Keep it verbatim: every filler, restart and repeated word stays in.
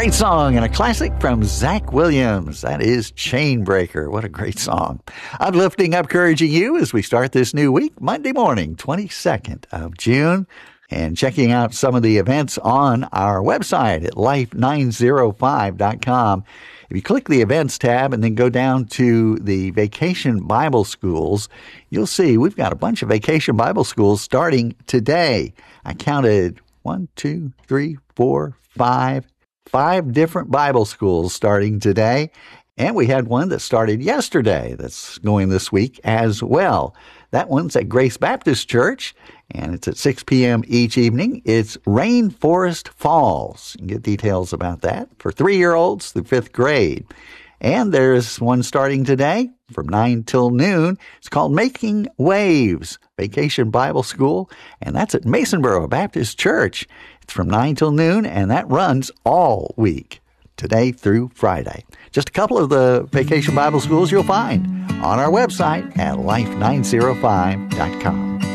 Great song and a classic from Zach Williams. That is Chainbreaker. What a great song. Uplifting, encouraging you as we start this new week, Monday morning, twenty-second of June. And checking out some of the events on our website at life nine oh five dot com. If you click the events tab and then go down to the Vacation Bible Schools, you'll see we've got a bunch of Vacation Bible Schools starting today. I counted one, two, three, four, five, five different Bible schools starting today. And we had one that started yesterday that's going this week as well. That one's at Grace Baptist Church, and it's at six p.m. each evening. It's Rainforest Falls. You can get details about that for three-year-olds through fifth grade. And there's one starting today from nine till noon. It's called Making Waves Vacation Bible School, and that's at Masonboro Baptist Church. It's from nine till noon, and that runs all week, today through Friday. Just a couple of the Vacation Bible Schools you'll find on our website at life nine oh five dot com.